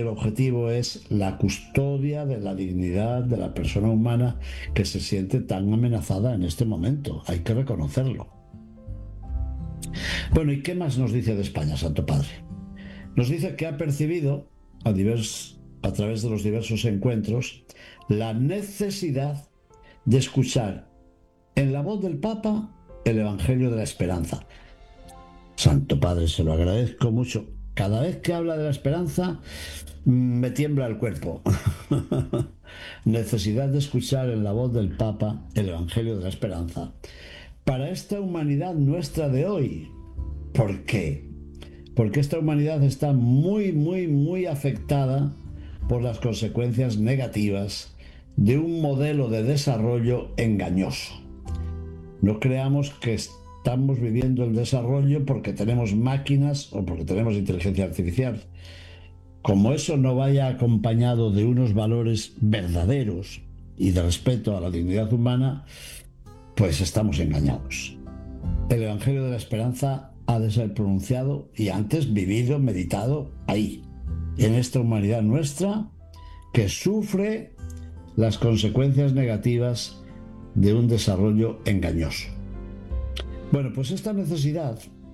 objetivo es la custodia de la dignidad de la persona humana que se siente tan amenazada en este momento. Hay que reconocerlo. Bueno, ¿y qué más nos dice de España, Santo Padre? Nos dice que ha percibido, a través de los diversos encuentros, la necesidad de escuchar en la voz del Papa el Evangelio de la Esperanza. Santo Padre, se lo agradezco mucho. Cada vez que habla de la esperanza, me tiembla el cuerpo. Necesidad de escuchar en la voz del Papa el Evangelio de la Esperanza para esta humanidad nuestra de hoy. ¿Por qué? Porque esta humanidad está muy afectada por las consecuencias negativas de un modelo de desarrollo engañoso. No creamos que estamos viviendo el desarrollo porque tenemos máquinas o porque tenemos inteligencia artificial. Como eso no vaya acompañado de unos valores verdaderos y de respeto a la dignidad humana, pues estamos engañados. El Evangelio de la Esperanza ha de ser pronunciado y antes vivido, meditado ahí, en esta humanidad nuestra que sufre las consecuencias negativas de un desarrollo engañoso. Bueno, pues esta necesidad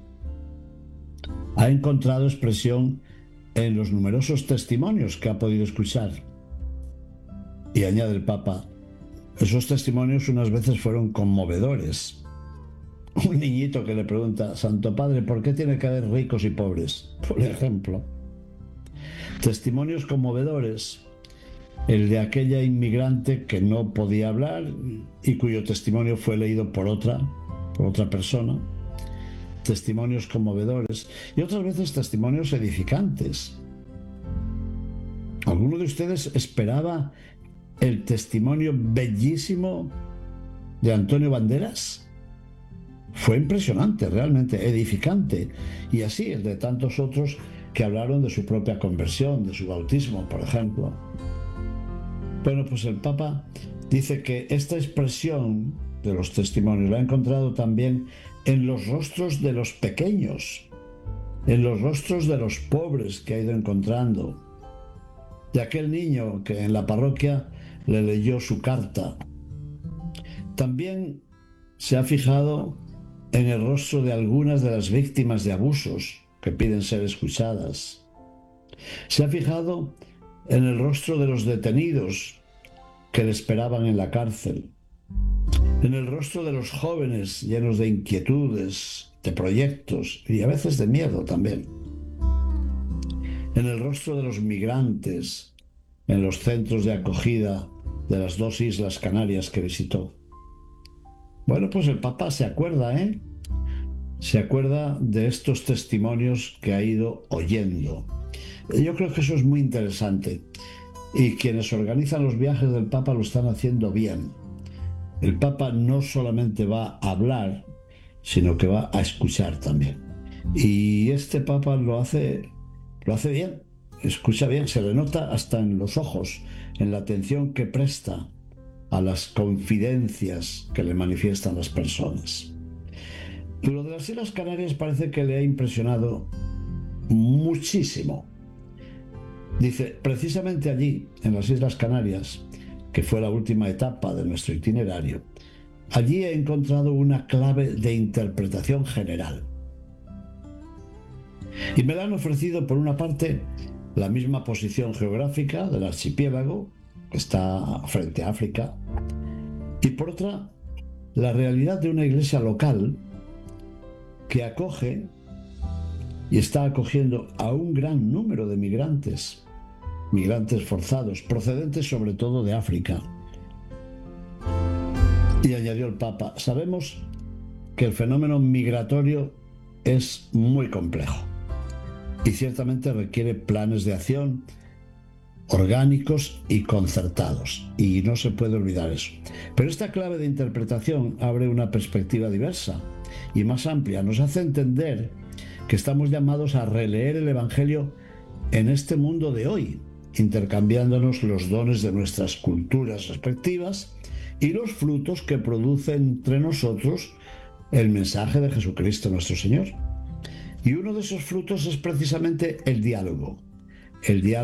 ha encontrado expresión en los numerosos testimonios que ha podido escuchar. Y añade el Papa, esos testimonios unas veces fueron conmovedores. Un niñito que le pregunta, Santo Padre, ¿por qué tiene que haber ricos y pobres? Por ejemplo. Testimonios conmovedores. El de aquella inmigrante que no podía hablar y cuyo testimonio fue leído por otra persona. Testimonios conmovedores y otras veces testimonios edificantes. ¿Alguno de ustedes esperaba el testimonio bellísimo de Antonio Banderas? Fue impresionante, realmente edificante, y así el de tantos otros que hablaron de su propia conversión, de su bautismo, por ejemplo. Bueno, pues el Papa dice que esta expresión de los testimonios la ha encontrado también en los rostros de los pequeños, en los rostros de los pobres que ha ido encontrando, de aquel niño que en la parroquia le leyó su carta. También se ha fijado en el rostro de algunas de las víctimas de abusos que piden ser escuchadas. Se ha fijado en el rostro de los detenidos que le esperaban en la cárcel, en el rostro de los jóvenes llenos de inquietudes, de proyectos y a veces de miedo también, en el rostro de los migrantes en los centros de acogida de las 2 islas Canarias que visitó. Bueno, pues el Papa se acuerda, Se acuerda de estos testimonios que ha ido oyendo. Yo creo que eso es muy interesante. Y quienes organizan los viajes del Papa lo están haciendo bien. El Papa no solamente va a hablar, sino que va a escuchar también. Y este Papa lo hace bien, escucha bien, se le nota hasta en los ojos, en la atención que presta a las confidencias que le manifiestan las personas. Lo de las Islas Canarias parece que le ha impresionado muchísimo. Dice, precisamente allí, en las Islas Canarias, que fue la última etapa de nuestro itinerario, allí he encontrado una clave de interpretación general. Y me la han ofrecido, por una parte, la misma posición geográfica del archipiélago, que está frente a África, y por otra, la realidad de una iglesia local que acoge y está acogiendo a un gran número de migrantes forzados, procedentes sobre todo de África. Y añadió el Papa, sabemos que el fenómeno migratorio es muy complejo y ciertamente requiere planes de acción orgánicos y concertados, y no se puede olvidar eso. Pero esta clave de interpretación abre una perspectiva diversa y más amplia, nos hace entender que estamos llamados a releer el Evangelio en este mundo de hoy, intercambiándonos los dones de nuestras culturas respectivas y los frutos que produce entre nosotros el mensaje de Jesucristo nuestro Señor. Y uno de esos frutos es precisamente el diálogo